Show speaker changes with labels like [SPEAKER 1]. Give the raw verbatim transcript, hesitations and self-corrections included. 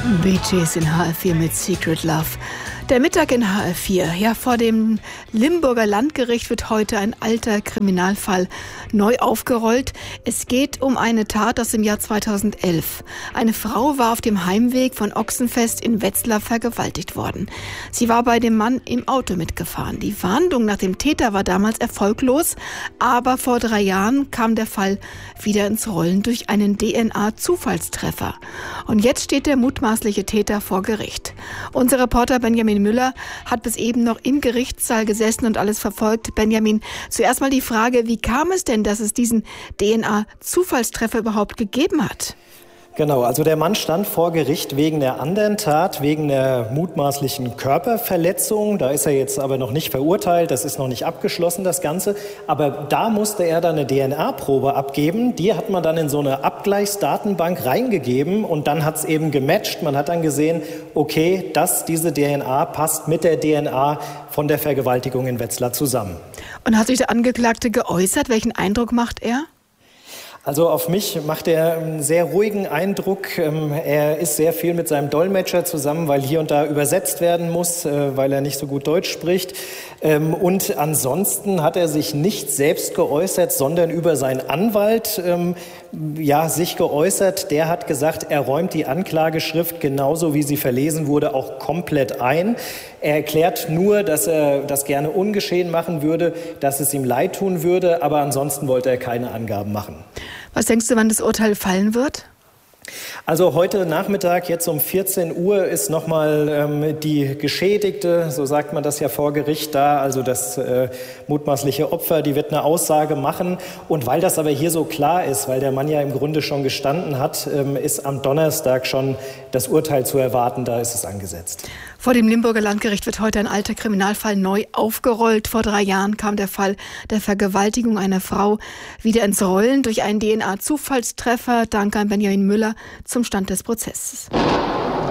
[SPEAKER 1] Bee Gees in H R vier mit Secret Love. Der Mittag in H R vier. Ja, vor dem Limburger Landgericht wird heute ein alter Kriminalfall neu aufgerollt. Es geht um eine Tat aus dem Jahr zweitausendelf. Eine Frau war auf dem Heimweg von Ochsenfest in Wetzlar vergewaltigt worden. Sie war bei dem Mann im Auto mitgefahren. Die Fahndung nach dem Täter war damals erfolglos, aber vor drei Jahren kam der Fall wieder ins Rollen durch einen D N A-Zufallstreffer. Und jetzt steht der mutmaßliche Täter vor Gericht. Unser Reporter Benjamin Müller hat bis eben noch im Gerichtssaal gesessen und alles verfolgt. Benjamin, zuerst mal die Frage, wie kam es denn, dass es diesen D N A-Zufallstreffer überhaupt gegeben hat?
[SPEAKER 2] Genau, also der Mann stand vor Gericht wegen der anderen Tat, wegen der mutmaßlichen Körperverletzung. Da ist er jetzt aber noch nicht verurteilt, das ist noch nicht abgeschlossen, das Ganze. Aber da musste er dann eine D N A-Probe abgeben. Die hat man dann in so eine Abgleichsdatenbank reingegeben und dann hat es eben gematcht. Man hat dann gesehen, okay, dass diese D N A passt mit der D N A von der Vergewaltigung in Wetzlar zusammen.
[SPEAKER 1] Und hat sich der Angeklagte geäußert? Welchen Eindruck macht er?
[SPEAKER 2] Also auf mich macht er einen sehr ruhigen Eindruck. Er ist sehr viel mit seinem Dolmetscher zusammen, weil hier und da übersetzt werden muss, weil er nicht so gut Deutsch spricht. Und ansonsten hat er sich nicht selbst geäußert, sondern über seinen Anwalt ja, sich geäußert. Der hat gesagt, er räumt die Anklageschrift genauso, wie sie verlesen wurde, auch komplett ein. Er erklärt nur, dass er das gerne ungeschehen machen würde, dass es ihm leid tun würde, aber ansonsten wollte er keine Angaben machen.
[SPEAKER 1] Was denkst du, wann das Urteil fallen wird?
[SPEAKER 2] Also heute Nachmittag, jetzt um vierzehn Uhr, ist nochmal ähm, die Geschädigte, so sagt man das ja vor Gericht da, also das äh, mutmaßliche Opfer, die wird eine Aussage machen. Und weil das aber hier so klar ist, weil der Mann ja im Grunde schon gestanden hat, ähm, ist am Donnerstag schon das Urteil zu erwarten, da ist es angesetzt.
[SPEAKER 1] Vor dem Limburger Landgericht wird heute ein alter Kriminalfall neu aufgerollt. Vor drei Jahren kam der Fall der Vergewaltigung einer Frau wieder ins Rollen durch einen D N A-Zufallstreffer. Danke an Benjamin Müller zum Stand des Prozesses.